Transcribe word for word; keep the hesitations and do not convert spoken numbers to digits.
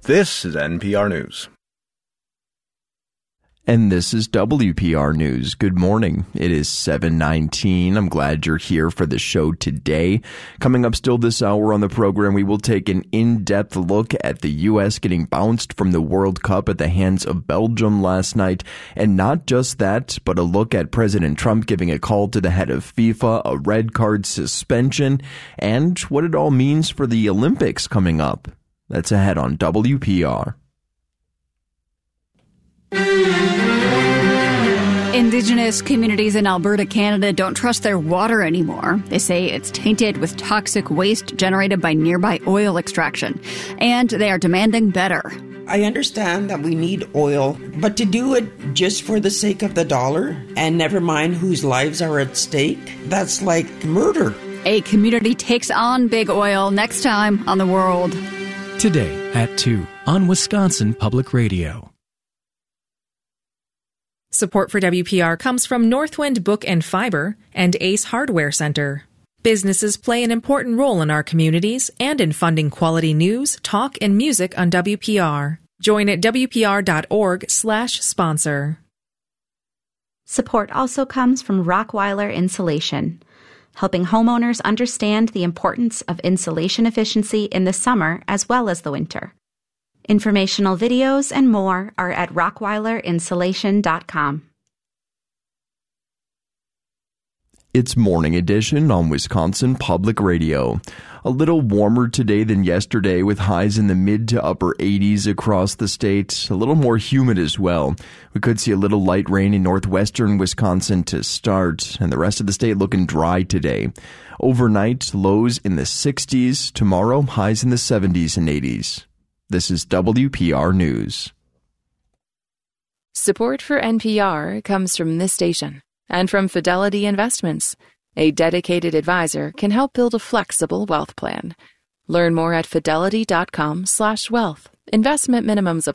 This is N P R News. And this is W P R News. Good morning. It is seven nineteen. I'm glad you're here for the show today. Coming up still this hour on the program, we will take an in-depth look at the U S getting bounced from the World Cup at the hands of Belgium last night. And not just that, but a look at President Trump giving a call to the head of FIFA, a red card suspension, and what it all means for the Olympics coming up. That's ahead on W P R. Indigenous communities in Alberta, Canada don't trust their water anymore. They say it's tainted with toxic waste generated by nearby oil extraction, and they are demanding better. I understand that we need oil, but to do it just for the sake of the dollar and never mind whose lives are at stake, that's like murder. A community takes on big oil next time on The World. Today at two on Wisconsin Public Radio. Support for W P R comes from Northwind Book and Fiber and Ace Hardware Center. Businesses play an important role in our communities and in funding quality news, talk, and music on W P R. Join at W P R dot org slash sponsor. Support also comes from Rockweiler Insulation, helping homeowners understand the importance of insulation efficiency in the summer as well as the winter. Informational videos and more are at rockweiler insulation dot com. It's Morning Edition on Wisconsin Public Radio. A little warmer today than yesterday with highs in the mid to upper eighties across the state. A little more humid as well. We could see a little light rain in northwestern Wisconsin to start, and the rest of the state looking dry today. Overnight, lows in the sixties. Tomorrow, highs in the seventies and eighties. This is W P R News. Support for N P R comes from this station and from Fidelity Investments. A dedicated advisor can help build a flexible wealth plan. Learn more at fidelity dot com slash wealth. Investment minimums